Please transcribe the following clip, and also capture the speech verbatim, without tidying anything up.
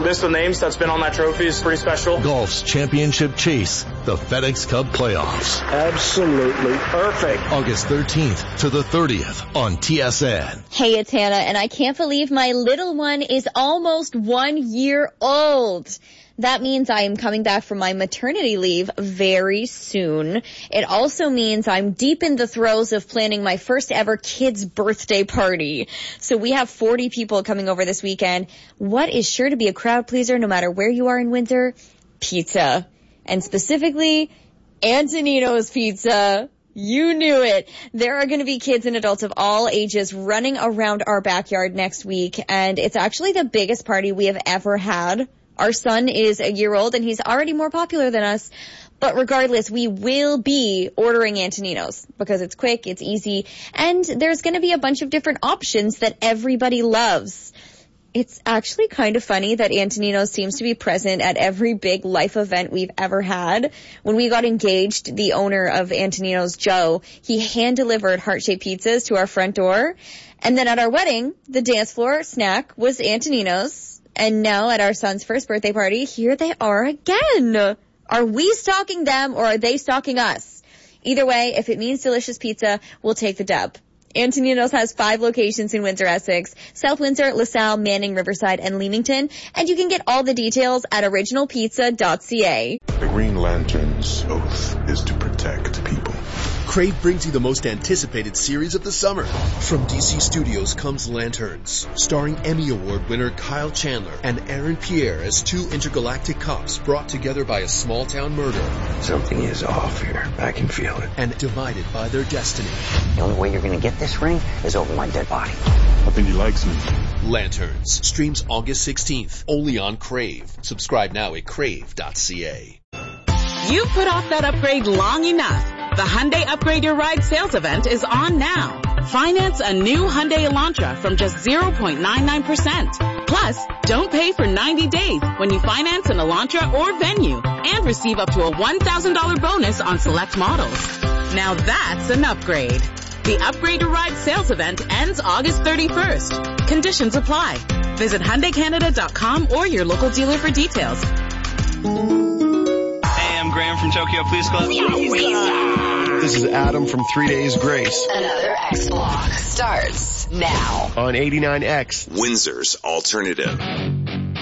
list of names that's been on that trophy is pretty special. Golf's championship chase, the FedEx Cup playoffs. Absolutely perfect. August thirteenth to the thirtieth on T S N. Hey, it's Hannah, and I can't believe my little one is almost one year old. That means I am coming back from my maternity leave very soon. It also means I'm deep in the throes of planning my first ever kid's birthday party. So we have forty people coming over this weekend. What is sure to be a crowd pleaser no matter where you are in Windsor? Pizza. And specifically, Antonino's Pizza. You knew it. There are going to be kids and adults of all ages running around our backyard next week, and it's actually the biggest party we have ever had. Our son is a year old, and he's already more popular than us. But regardless, we will be ordering Antonino's because it's quick, it's easy, and there's going to be a bunch of different options that everybody loves. It's actually kind of funny that Antonino's seems to be present at every big life event we've ever had. When we got engaged, the owner of Antonino's, Joe, he hand-delivered heart-shaped pizzas to our front door. And then at our wedding, the dance floor snack was Antonino's. And now at our son's first birthday party, here they are again. Are we stalking them or are they stalking us? Either way, if it means delicious pizza, we'll take the dub. Antonino's has five locations in Windsor, Essex, South Windsor, LaSalle, Manning, Riverside, and Leamington. And you can get all the details at original pizza dot c a. The Green Lantern's oath is to protect people. Crave brings you the most anticipated series of the summer. From D C Studios comes Lanterns, starring Emmy Award winner Kyle Chandler and Aaron Pierre as two intergalactic cops brought together by a small-town murder. Something is off here. I can feel it. And divided by their destiny. The only way you're going to get this ring is over my dead body. I think he likes me. Lanterns streams August sixteenth, only on Crave. Subscribe now at crave dot c a. You've put off that upgrade long enough. The Hyundai Upgrade Your Ride sales event is on now. Finance a new Hyundai Elantra from just zero point nine nine percent. Plus, don't pay for ninety days when you finance an Elantra or Venue and receive up to a one thousand dollars bonus on select models. Now that's an upgrade. The Upgrade Your Ride sales event ends August thirty-first. Conditions apply. Visit Hyundai Canada dot com or your local dealer for details. I'm Graham from Tokyo Police Club. This is Adam from Three Days Grace. Another X Block starts now on eighty-nine X, Windsor's alternative.